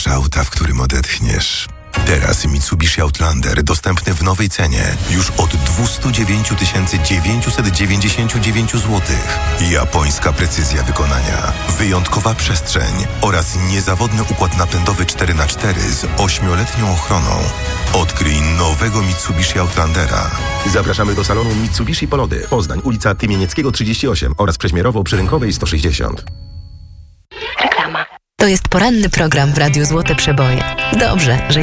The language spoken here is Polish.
auta, w którym odetchniesz. Teraz Mitsubishi Outlander dostępny w nowej cenie już od 209 999 zł. Japońska precyzja wykonania, wyjątkowa przestrzeń oraz niezawodny układ napędowy 4x4 z 8-letnią ochroną. Odkryj nowego Mitsubishi Outlandera. Zapraszamy do salonu Mitsubishi Polody. Poznań, ulica Tymienieckiego 38 oraz Prześmierowo przy Rynkowej 160. Reklama. To jest poranny program w Radiu Złote Przeboje. Dobrze, że